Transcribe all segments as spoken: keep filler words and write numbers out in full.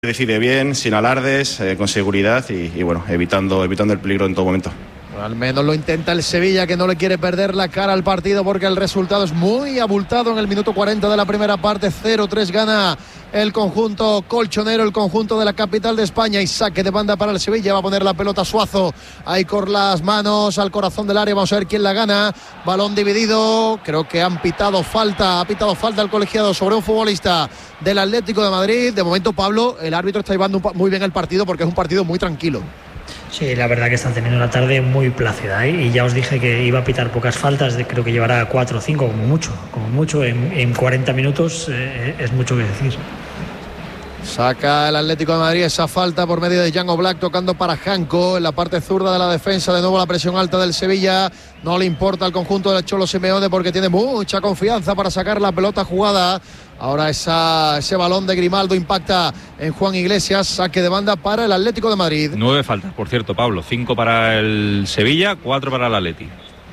Decide bien, sin alardes, eh, con seguridad y, y bueno, evitando, evitando el peligro en todo momento. Al menos lo intenta el Sevilla, que no le quiere perder la cara al partido porque el resultado es muy abultado. En el minuto cuarenta de la primera parte, cero tres gana el conjunto colchonero, el conjunto de la capital de España, y saque de banda para el Sevilla. Va a poner la pelota Suazo ahí con las manos al corazón del área. Vamos a ver quién la gana. Balón dividido, creo que han pitado falta, ha pitado falta el colegiado sobre un futbolista del Atlético de Madrid. De momento, Pablo, el árbitro está llevando muy bien el partido porque es un partido muy tranquilo. Sí, la verdad que están teniendo una tarde muy plácida, ¿eh? Y ya os dije que iba a pitar pocas faltas, de, creo que llevará cuatro o cinco como mucho, como mucho en, en cuarenta minutos, eh, es mucho que decir. Saca el Atlético de Madrid esa falta por medio de Jan Oblak, tocando para Janko en la parte zurda de la defensa. De nuevo la presión alta del Sevilla. No le importa al conjunto del Cholo Simeone porque tiene mucha confianza para sacar la pelota jugada. Ahora esa, ese balón de Grimaldo impacta en Juan Iglesias. Saque de banda para el Atlético de Madrid. Nueve faltas, por cierto, Pablo. Cinco para el Sevilla, cuatro para el Atleti.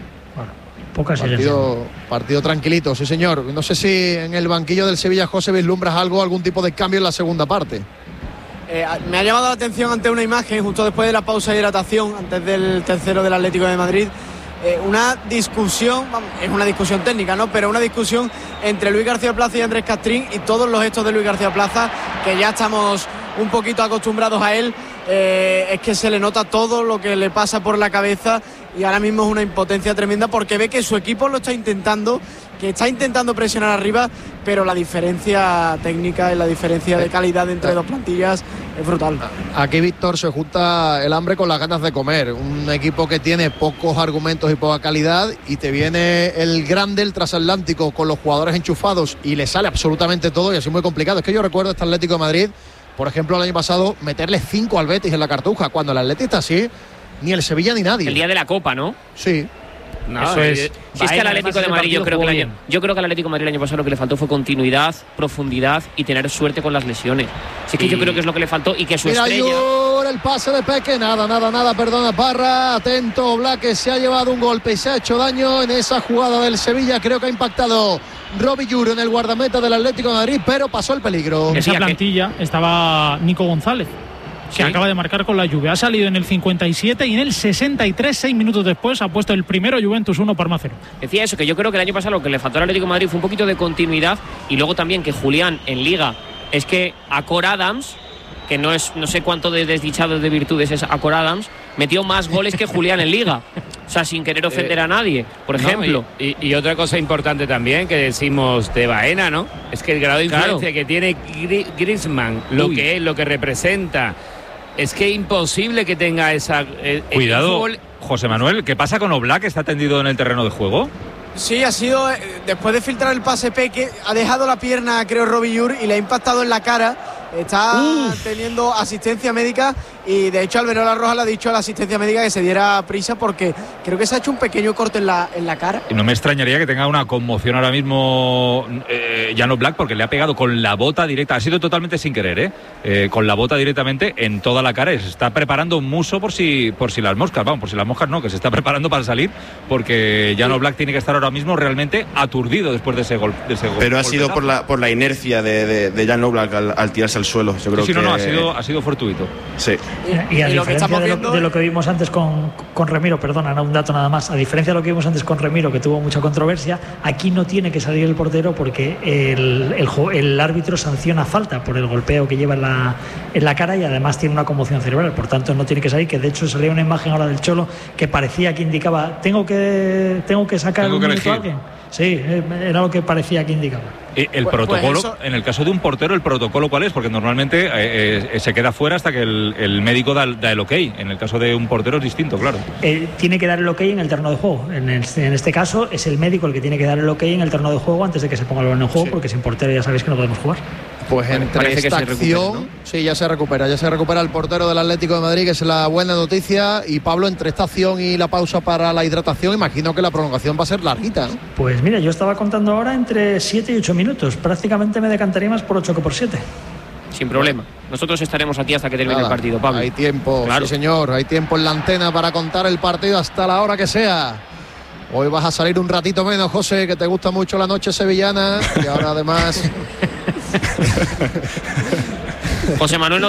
Pocas partido, partido tranquilito, sí señor. No sé si en el banquillo del Sevilla, José, vislumbras algo, algún tipo de cambio en la segunda parte. Eh, me ha llamado la atención ante una imagen justo después de la pausa de hidratación, antes del tercero del Atlético de Madrid. Eh, una discusión, es una discusión técnica, ¿no? Pero una discusión entre Luis García Plaza y Andrés Castrín, y todos los gestos de Luis García Plaza, que ya estamos un poquito acostumbrados a él, eh, es que se le nota todo lo que le pasa por la cabeza, y ahora mismo es una impotencia tremenda porque ve que su equipo lo está intentando, que está intentando presionar arriba, pero la diferencia técnica y la diferencia de calidad entre dos plantillas es brutal. Aquí, Víctor, se junta el hambre con las ganas de comer. Un equipo que tiene pocos argumentos y poca calidad, y te viene el grande, el transatlántico, con los jugadores enchufados, y le sale absolutamente todo, y así muy complicado. Es que yo recuerdo este Atlético de Madrid, por ejemplo, el año pasado, meterle cinco al Betis en la Cartuja, cuando el Atlético está así, ni el Sevilla ni nadie. El día de la Copa, ¿no? Sí. No, eso es. Si es que al Atlético de Madrid, yo creo que, el año, yo creo que al Atlético de Madrid el año pasado lo que le faltó fue continuidad, profundidad y tener suerte con las lesiones. Si es que yo creo que es lo que le faltó, y que su Mira, estrella. Ahora el pase de Peque, nada, nada, nada, perdona Parra, atento, Oblak, que se ha llevado un golpe y se ha hecho daño en esa jugada del Sevilla. Creo que ha impactado Robbie Lluro en el guardameta del Atlético de Madrid, pero pasó el peligro. En esa plantilla estaba Nico González, que ¿sí? acaba de marcar con la Juve. Ha salido en el cincuenta y siete y en el sesenta y tres, seis minutos después, ha puesto el primero Juventus uno, Parma cero. Decía eso, que yo creo que el año pasado lo que le faltó al Atlético de Madrid fue un poquito de continuidad, y luego también que Julián en Liga, es que Acor Adams, que no es no sé cuánto de desdichado de virtudes es Acor Adams, metió más goles que Julián en Liga. O sea, sin querer ofender eh, a nadie, por ejemplo. No, y, y, y otra cosa importante también que decimos de Baena, ¿no? Es que el grado de influencia claro. que tiene Griezmann, lo Uy. que es, lo que representa, es que es imposible que tenga esa... Eh, Cuidado, José Manuel, ¿qué pasa con Oblak? ¿Está tendido en el terreno de juego? Sí, ha sido, eh, después de filtrar el pase Peque, ha dejado la pierna, creo, Robbie Llur, y le ha impactado en la cara. Está Uf. teniendo asistencia médica, y de hecho Alberola Roja le ha dicho a la asistencia médica que se diera prisa porque creo que se ha hecho un pequeño corte en la, en la cara. Y no me extrañaría que tenga una conmoción ahora mismo eh, Jan Oblak, porque le ha pegado con la bota directa, ha sido totalmente sin querer, ¿eh? Eh, con la bota directamente en toda la cara, y se está preparando un muso por si, por si las moscas, vamos, por si las moscas no, que se está preparando para salir, porque Jan Oblak tiene que estar ahora mismo realmente aturdido después de ese gol. De ese Pero gol, ha sido por la, por la inercia de, de, de Jan Oblak al, al tirarse al suelo. Yo creo sí, que no, no, ha sido, ha sido fortuito. Sí. Y, y a y diferencia lo de, lo, de lo que vimos antes con, con Remiro, perdona, no, un dato nada más, a diferencia de lo que vimos antes con Remiro, que tuvo mucha controversia, aquí no tiene que salir el portero porque el, el, el árbitro sanciona falta por el golpeo que lleva en la, en la cara, y además tiene una conmoción cerebral, por tanto no tiene que salir, que de hecho salía una imagen ahora del Cholo que parecía que indicaba, tengo que, tengo que sacar tengo un que minuto a alguien. Sí, era lo que parecía que indicaba. El pues, protocolo, pues eso... en el caso de un portero, ¿el protocolo cuál es? Porque normalmente eh, eh, se queda fuera hasta que el, el médico da, da el ok. En el caso de un portero es distinto, claro. Eh, tiene que dar el ok en el terreno de juego. En, el, en este caso es el médico el que tiene que dar el ok en el terreno de juego antes de que se ponga el balón en juego, sí. porque sin portero ya sabéis que no podemos jugar. Pues bueno, entre esta acción, ¿no? Sí, ya se recupera, ya se recupera el portero del Atlético de Madrid, que es la buena noticia. Y Pablo, entre esta acción y la pausa para la hidratación, imagino que la prolongación va a ser larguita, ¿no? Pues mira, yo estaba contando ahora entre siete y ocho minutos. Prácticamente me decantaría más por ocho que por siete. Sin problema. Nosotros estaremos aquí hasta que termine Nada, el partido, Pablo. Hay tiempo, claro. Sí señor, hay tiempo en la antena para contar el partido hasta la hora que sea. Hoy vas a salir un ratito menos, José, que te gusta mucho la noche sevillana, y ahora además José Manuel